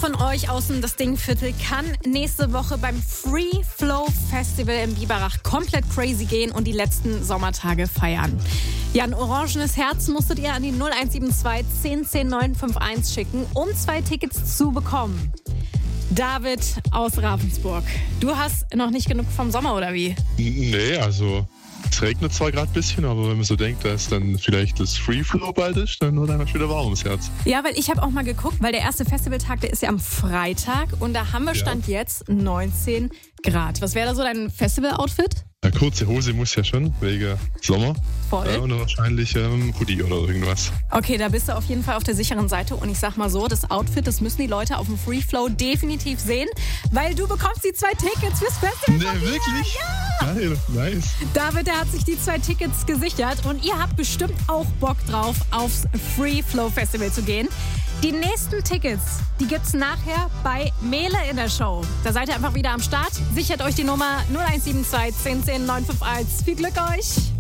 von euch aus dem Das Ding-Viertel kann nächste Woche beim Free Flow Festival in Biberach komplett crazy gehen und die letzten Sommertage feiern. Ja, ein orangenes Herz musstet ihr an die 0172 10 10 951 schicken, um 2 Tickets zu bekommen. David aus Ravensburg, du hast noch nicht genug vom Sommer, oder wie? Nee, also es regnet zwar gerade ein bisschen, aber wenn man so denkt, dass dann vielleicht das Free Flow bald ist, dann wird einfach wieder warm ums Herz. Ja, weil ich habe auch mal geguckt, weil der erste Festivaltag, der ist ja am Freitag und da haben wir Stand jetzt 19 Grad. Was wäre da so dein Festival-Outfit? Ja, kurze Hose muss ja schon, wegen Sommer. Voll. Und wahrscheinlich Hoodie oder irgendwas. Okay, da bist du auf jeden Fall auf der sicheren Seite. Und ich sag mal so, das Outfit, das müssen die Leute auf dem Free Flow definitiv sehen, weil du bekommst die 2 Tickets fürs Festival. Nee, wirklich? Ja! Geil, nice. David, der hat sich die 2 Tickets gesichert und ihr habt bestimmt auch Bock drauf, aufs Free Flow Festival zu gehen. Die nächsten Tickets, die gibt's nachher bei Mele in der Show. Da seid ihr einfach wieder am Start. Sichert euch die Nummer 0172 10 10 951. Viel Glück euch!